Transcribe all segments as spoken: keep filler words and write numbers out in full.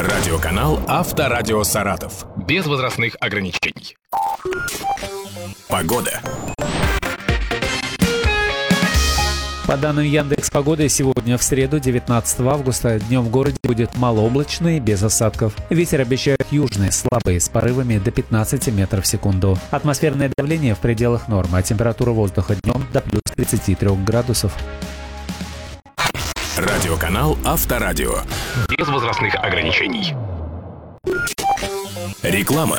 Радиоканал Авторадио Саратов. Без возрастных ограничений. Погода. По данным Яндекс.Погоды, сегодня в среду, девятнадцатого августа, днем в городе будет малооблачно и без осадков. Ветер обещают южный, слабый, с порывами до пятнадцати метров в секунду. Атмосферное давление в пределах нормы, а температура воздуха днем до плюс тридцати трёх градусов. Радиоканал Авторадио. Без возрастных ограничений. Реклама.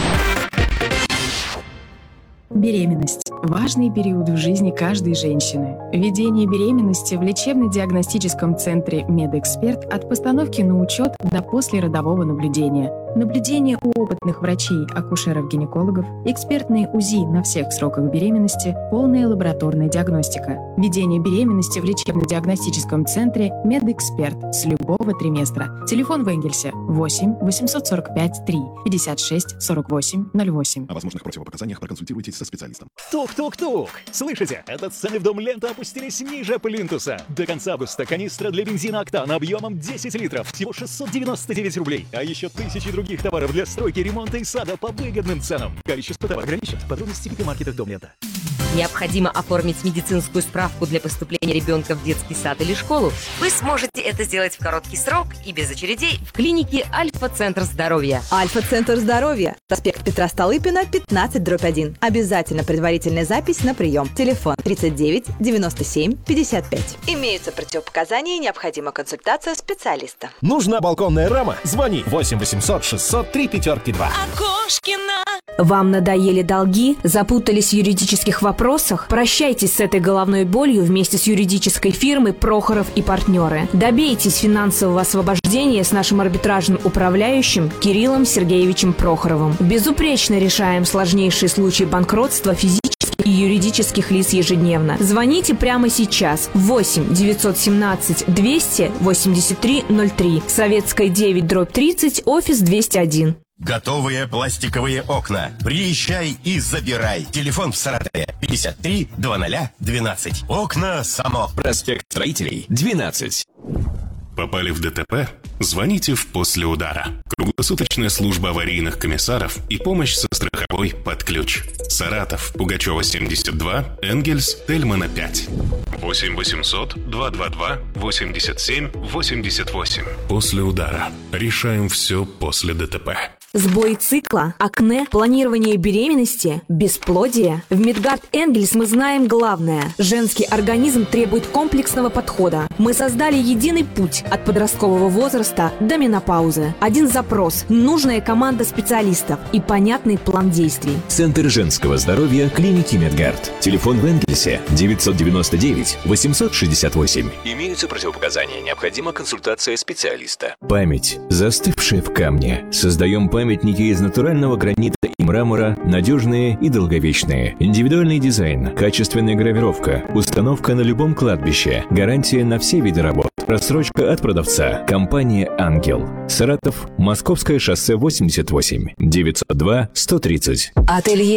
Беременность – важный период в жизни каждой женщины. Введение беременности в лечебно-диагностическом центре «Медэксперт» от постановки на учет до послеродового наблюдения. Наблюдение у опытных врачей, акушеров-гинекологов, экспертные УЗИ на всех сроках беременности, полная лабораторная диагностика. Введение беременности в лечебно-диагностическом центре «Медэксперт» с любого триместра. Телефон в Энгельсе восемь восемьсот сорок пять три пятьдесят шесть сорок восемь ноль восемь. О возможных противопоказаниях проконсультируйтесь со специалистом. Тук-тук-тук! Слышите? Это цены в дом Лента опустились ниже плинтуса. До конца августа канистра для бензина «Октан» объемом десять литров всего шестьсот девяносто девять рублей. А еще тысячи других товаров для стройки, ремонта и сада по выгодным ценам. Количество товаров ограничено. Подробности в гипермаркетах Дом Лента. Необходимо оформить медицинскую справку для поступления ребенка в детский сад или школу? Вы сможете это сделать в короткий срок и без очередей в клинике Альфа-Центр здоровья. Альфа-Центр здоровья. Проспект Петра Столыпина, пятнадцать дробь один. Обязательно предварительная запись на прием. Телефон тридцать девять девяносто семь пятьдесят пять. Имеются противопоказания и необходима консультация специалиста. Нужна балконная рама? Звони восемь восемьсот шестьсот три пятерки два. Окошкина. Вам надоели долги? Запутались в юридических вопросах? Прощайтесь с этой головной болью вместе с юридической фирмой Прохоров и партнеры. Добейтесь финансового освобождения с нашим арбитражным управляющим Кириллом Сергеевичем Прохоровым. Безупречно решаем сложнейшие случаи банкротства физических и юридических лиц ежедневно. Звоните прямо сейчас. восемь девятьсот семнадцать двести восемьдесят три ноль три. Советская девять дробь тридцать, офис двести один. Готовые пластиковые окна. Приезжай и забирай. Телефон в Саратове пятьдесят три двадцать двенадцать. Окна само. Проспект Строителей, двенадцать. Попали в ДТП? Звоните в «После удара». Круглосуточная служба аварийных комиссаров и помощь со страховой под ключ. Саратов, Пугачева, семьдесят два, Энгельс, Тельмана, пять. восемь восемьсот два два два восемьдесят семь восемьдесят восемь. «После удара». Решаем все после ДТП. Сбой цикла, акне, планирование беременности, бесплодие. В Медгард Энгельс мы знаем главное. Женский организм требует комплексного подхода. Мы создали единый путь от подросткового возраста до менопаузы. Один запрос, нужная команда специалистов и понятный план действий. Центр женского здоровья клиники Медгард. Телефон в Энгельсе девятьсот девяносто девять восемьсот шестьдесят восемь. Имеются противопоказания. Необходима консультация специалиста. Память, застывшая в камне. Создаем памятники из натурального гранита и мрамора, надежные и долговечные. Индивидуальный дизайн, качественная гравировка, установка на любом кладбище, гарантия на все виды работ, рассрочка от продавца. Компания «Ангел». Саратов, Московское шоссе восемьдесят восемь, девятьсот два сто тридцать. Ателье